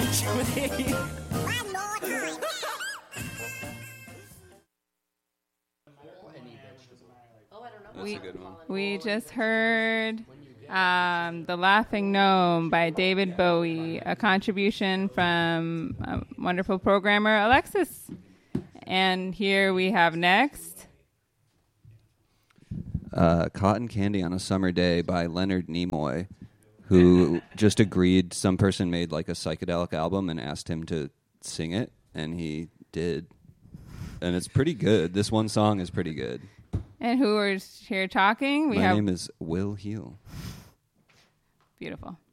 Judy. We just heard The Laughing Gnome by David Bowie, a contribution from a wonderful programmer, Alexis. And here we have next Cotton Candy on a Summer Day by Leonard Nimoy, who just agreed. Some person made like a psychedelic album and asked him to sing it, and he did. And it's pretty good. This one song is pretty good. And who is here talking? My name is Will Heal. Beautiful.